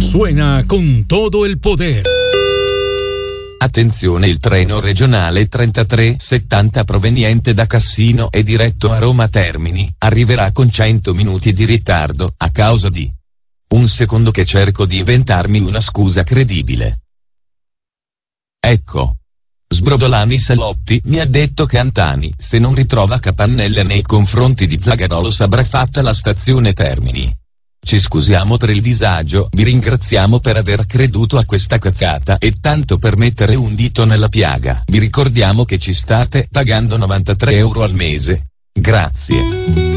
Suena con todo el poder. Attenzione, il treno regionale 3370 proveniente da Cassino e diretto a Roma Termini arriverà con 100 minuti di ritardo a causa di... Un secondo che cerco di inventarmi una scusa credibile. Ecco. Sbrodolani Salotti mi ha detto che Antani, se non ritrova capannelle nei confronti di Zagarolo, saprà fatta la stazione Termini. Ci scusiamo per il disagio, vi ringraziamo per aver creduto a questa cazzata e tanto per mettere un dito nella piaga. Vi ricordiamo che ci state pagando 93 euro al mese. Grazie.